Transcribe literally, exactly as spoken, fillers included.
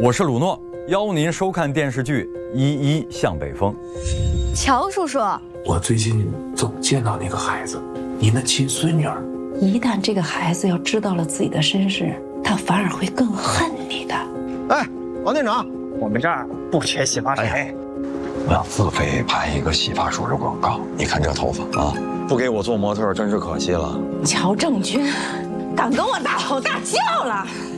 我是鲁诺，邀您收看电视剧《一一向北风》。 乔叔叔， 我最近总见到那个孩子，你那亲孙女儿。 一旦这个孩子要知道了自己的身世，他反而会更恨你的。 哎，王店长，我们这儿不缺洗发水。哎， 我要自费拍一个洗发水的广告，你看这头发啊，不给我做模特真是可惜了。 乔正军，敢跟我大吼大叫了！